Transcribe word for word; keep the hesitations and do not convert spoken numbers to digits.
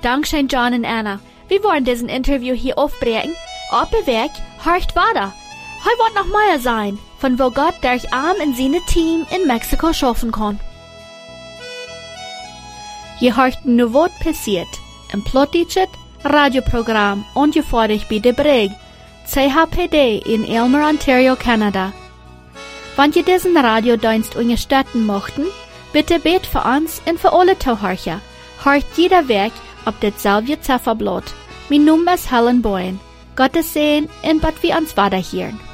Dankeschön, John und Anna. Wir wollen diesen Interview hier aufbringen. Auf dem Weg, hört weiter. Hij wird noch mehr sein, von wo Gott durch Arm in seine Team in Mexiko schaffen kann. Je hört nu wat passiert im plottichet Radioprogramm ungefährlich bei der Brig, C H P D in Aylmer, Ontario, Kanada. Wenn ihr diesen Radiodienst unterstützen möchten, bitte bet für uns und für alle Zuhörer. Hört jeder Weg auf dasselbe Zifferblatt. Mein Name ist Helen Boyen. Gottes Segen und Gott wir uns weiterhören.